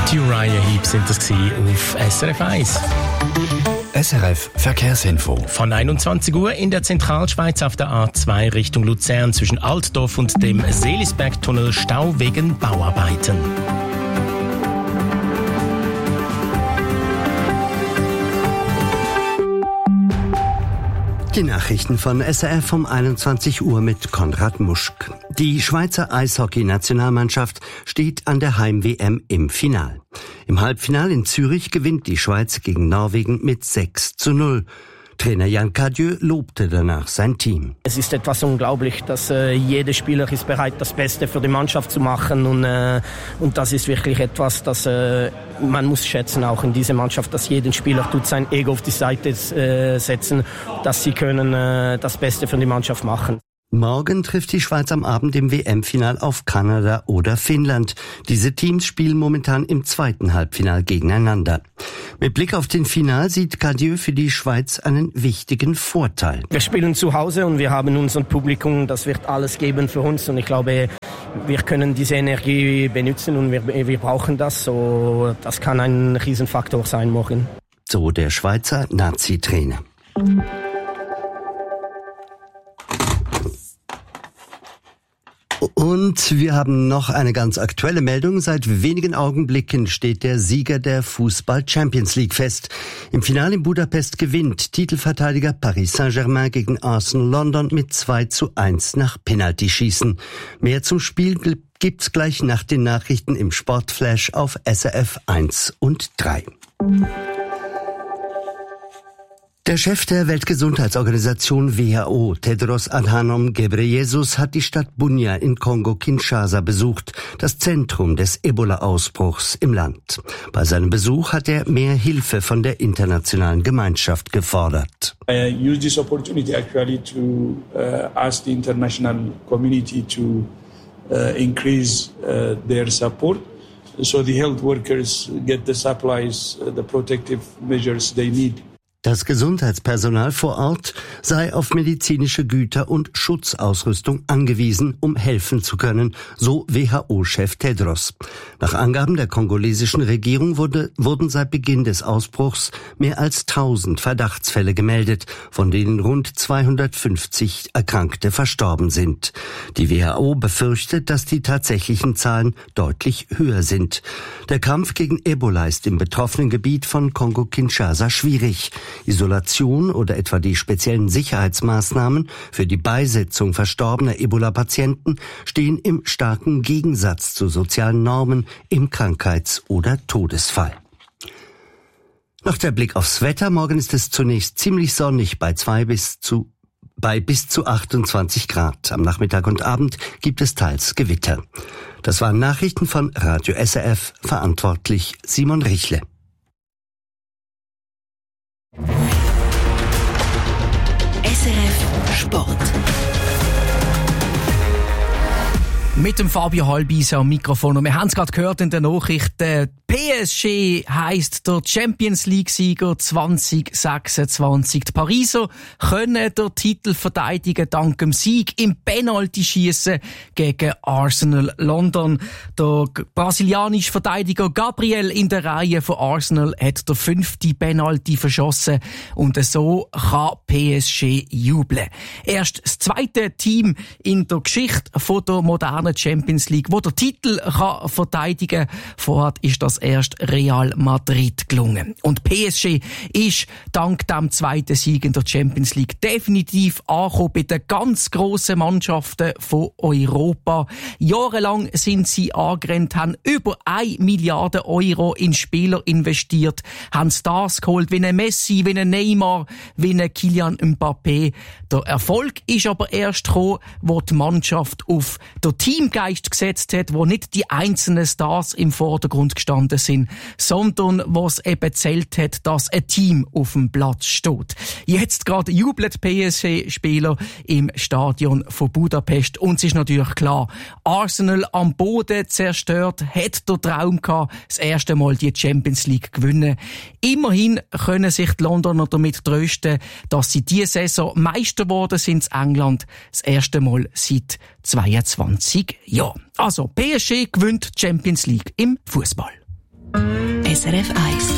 Die Uriah Heep sind das auf SRF 1. SRF Verkehrsinfo. Von 21 Uhr in der Zentralschweiz auf der A2 Richtung Luzern zwischen Altdorf und dem Seelisbergtunnel Stau wegen Bauarbeiten. Die Nachrichten von SRF um 21 Uhr mit Konrad Muschk. Die Schweizer Eishockey-Nationalmannschaft steht an der Heim-WM im Final. Im Halbfinale in Zürich gewinnt die Schweiz gegen Norwegen mit 6:0. Trainer Jan Cadieux lobte danach sein Team. Es ist etwas unglaublich, dass jeder Spieler ist bereit, das Beste für die Mannschaft zu machen und das ist wirklich etwas, das man muss schätzen, auch in dieser Mannschaft, dass jeder Spieler tut sein Ego auf die Seite setzen, dass sie können das Beste für die Mannschaft machen. Morgen trifft die Schweiz am Abend im WM-Final auf Kanada oder Finnland. Diese Teams spielen momentan im zweiten Halbfinal gegeneinander. Mit Blick auf den Final sieht Cadieux für die Schweiz einen wichtigen Vorteil. Wir spielen zu Hause und wir haben unser Publikum, das wird alles geben für uns und ich glaube, wir können diese Energie benutzen und wir brauchen das. So, das kann ein Riesenfaktor sein morgen. So der Schweizer Nazi-Trainer. Und wir haben noch eine ganz aktuelle Meldung. Seit wenigen Augenblicken steht der Sieger der Fußball-Champions League fest. Im Finale in Budapest gewinnt Titelverteidiger Paris Saint-Germain gegen Arsenal London mit 2:1 nach Penaltyschießen. Mehr zum Spiel gibt's gleich nach den Nachrichten im Sportflash auf SRF 1 und 3. Der Chef der Weltgesundheitsorganisation WHO, Tedros Adhanom Ghebreyesus, hat die Stadt Bunia in Kongo-Kinshasa besucht, das Zentrum des Ebola-Ausbruchs im Land. Bei seinem Besuch hat er mehr Hilfe von der internationalen Gemeinschaft gefordert. I use this opportunity actually to ask the international community to increase their support so the health workers get the supplies, the protective measures they need. Das Gesundheitspersonal vor Ort sei auf medizinische Güter und Schutzausrüstung angewiesen, um helfen zu können, so WHO-Chef Tedros. Nach Angaben der kongolesischen Regierung wurden seit Beginn des Ausbruchs mehr als 1000 Verdachtsfälle gemeldet, von denen rund 250 Erkrankte verstorben sind. Die WHO befürchtet, dass die tatsächlichen Zahlen deutlich höher sind. Der Kampf gegen Ebola ist im betroffenen Gebiet von Kongo-Kinshasa schwierig. Isolation oder etwa die speziellen Sicherheitsmaßnahmen für die Beisetzung verstorbener Ebola-Patienten stehen im starken Gegensatz zu sozialen Normen im Krankheits- oder Todesfall. Noch der Blick aufs Wetter. Morgen ist es zunächst ziemlich sonnig bei bis zu 28 Grad. Am Nachmittag und Abend gibt es teils Gewitter. Das waren Nachrichten von Radio SRF, verantwortlich Simon Richle. SRF Sport. Mit dem Fabio Halbis am Mikrofon. Und wir haben es gerade gehört in den Nachrichten. PSG heisst der Champions League-Sieger 2026. Die Pariser können den Titel verteidigen dank dem Sieg im Penalty-Schiessen gegen Arsenal London. Der brasilianische Verteidiger Gabriel in der Reihe von Arsenal hat der 5. Penalty verschossen und so kann PSG jubeln. Erst das zweite Team in der Geschichte von der modernen Champions League, wo der Titel kann verteidigen kann. Vorher ist das erst Real Madrid gelungen. Und PSG ist dank dem zweiten Sieg in der Champions League definitiv angekommen bei den ganz grossen Mannschaften von Europa. Jahrelang sind sie angerannt, haben über 1 Milliarde Euro in Spieler investiert, haben Stars geholt wie ein Messi, wie ein Neymar, wie ein Kylian Mbappé. Der Erfolg ist aber erst gekommen, wo die Mannschaft auf den Teamgeist gesetzt hat, wo nicht die einzelnen Stars im Vordergrund gestanden sind, sondern was eben zählt hat, dass ein Team auf dem Platz steht. Jetzt gerade jubelt PSG-Spieler im Stadion von Budapest und es ist natürlich klar, Arsenal am Boden zerstört, hat der Traum gehabt, das erste Mal die Champions League gewinnen. Immerhin können sich die Londoner damit trösten, dass sie diese Saison Meister geworden sind in England, das erste Mal seit 22 Jahren. Also PSG gewinnt die Champions League im Fußball. SRF 1.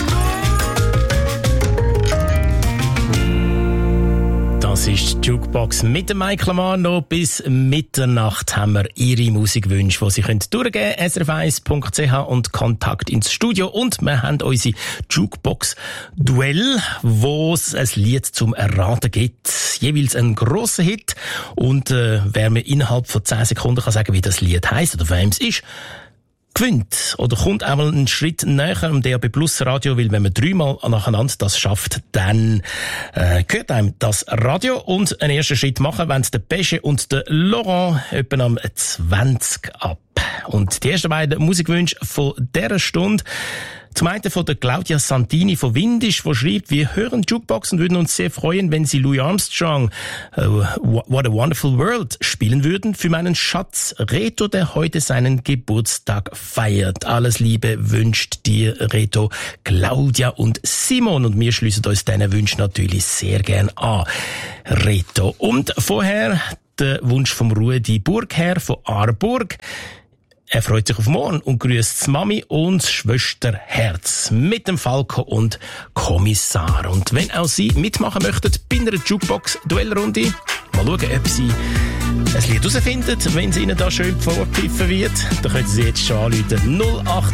Das ist die Jukebox mit dem Michael Amano. Bis Mitternacht haben wir Ihre Musikwünsche, die Sie durchgeben können. srf1.ch und Kontakt ins Studio. Und wir haben unsere Jukebox-Duell, wo es ein Lied zum Erraten gibt. Jeweils ein grosser Hit. Und wer mir innerhalb von 10 Sekunden kann sagen, wie das Lied heisst oder von wem es ist, gewinnt oder kommt einmal einen Schritt näher am DAB Plus Radio, weil wenn man 3-mal nacheinander das schafft, dann gehört einem das Radio. Und einen ersten Schritt machen wollen der Pesche und der Laurent etwa am 20 ab. Und die ersten beiden Musikwünsche von dieser Stunde. Zum einen von der Claudia Santini von Windisch, die schreibt, wir hören Jukebox und würden uns sehr freuen, wenn Sie Louis Armstrong What a Wonderful World spielen würden für meinen Schatz Reto, der heute seinen Geburtstag feiert. Alles Liebe wünscht dir, Reto, Claudia und Simon. Und wir schließen uns diesen Wünschen natürlich sehr gern an, Reto. Und vorher der Wunsch vom Rudi Burgherr von Aarburg. Er freut sich auf morgen und grüßt Mami und Schwesterherz mit dem Falco und Kommissar. Und wenn auch Sie mitmachen möchten bei einer Jukebox-Duellrunde, mal schauen, ob Sie ein Lied herausfinden, wenn es Ihnen da schön vorgepfiffen wird, dann können Sie jetzt schon anrufen. 08